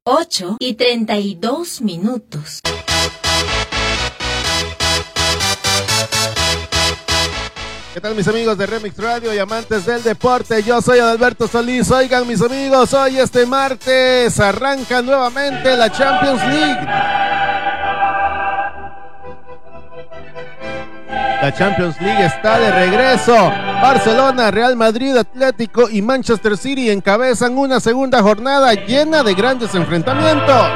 8:32. ¿Qué tal, mis amigos de Remix Radio y amantes del deporte? Yo soy Adalberto Solís. Oigan, mis amigos, hoy este martes arranca nuevamente la Champions League. La Champions League está de regreso. Barcelona, Real Madrid, Atlético y Manchester City encabezan una segunda jornada llena de grandes enfrentamientos.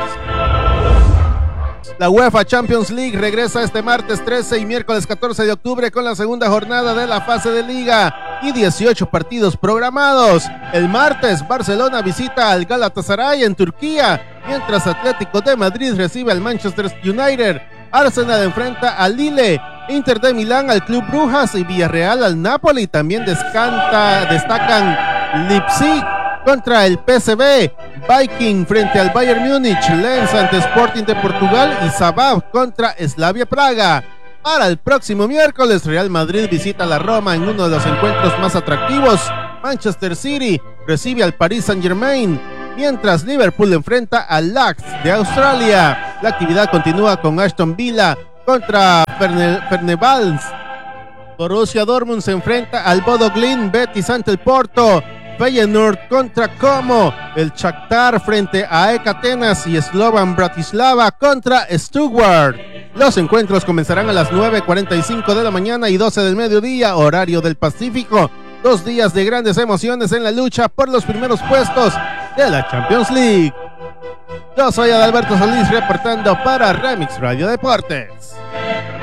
La UEFA Champions League regresa este martes 13 y miércoles 14 de octubre con la segunda jornada de la fase de liga y 18 partidos programados. El martes, Barcelona visita al Galatasaray en Turquía, mientras Atlético de Madrid recibe al Manchester United. Arsenal enfrenta al Lille, Inter de Milán al Club Brujas y Villarreal al Napoli. También destacan Leipzig contra el PSV, Viking frente al Bayern Múnich, Lens ante Sporting de Portugal y Sabah contra Slavia Praga. Para el próximo miércoles, Real Madrid visita la Roma en uno de los encuentros más atractivos. Manchester City recibe al Paris Saint-Germain, mientras Liverpool enfrenta al Laks de Australia. La actividad continúa con Aston Villa contra Fenerbahce. Borussia Dortmund se enfrenta al Bodo Glimt, Betis ante el Porto, Feyenoord contra Como, el Shakhtar frente a EK Atenas y Slovan Bratislava contra Stuttgart. Los encuentros comenzarán a las 9:45 de la mañana y 12 del mediodía, horario del Pacífico. 2 días de grandes emociones en la lucha por los primeros puestos de la Champions League. Yo soy Adalberto Solís reportando para Remix Radio Deportes.